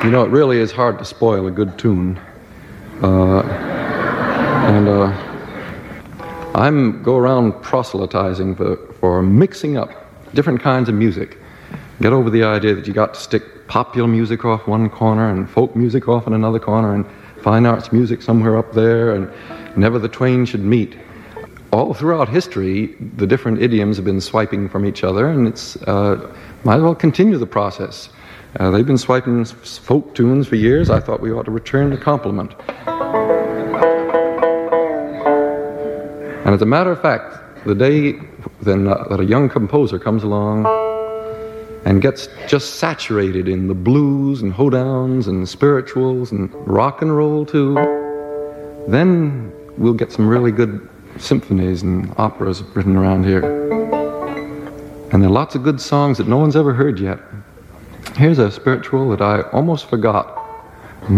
You know, it really is hard to spoil a good tune. I go around proselytizing for mixing up different kinds of music. Get over the idea that you got to stick popular music off one corner and folk music off in another corner and fine arts music somewhere up there, and never the twain should meet. All throughout history, the different idioms have been swiping from each other, and it's might as well continue the process. They've been swiping folk tunes for years. I thought we ought to return the compliment. And as a matter of fact, the day then that a young composer comes along and gets just saturated in the blues and hoedowns and spirituals and rock and roll too, then we'll get some really good symphonies and operas written around here. And there are lots of good songs that no one's ever heard yet. Here's a spiritual that I almost forgot.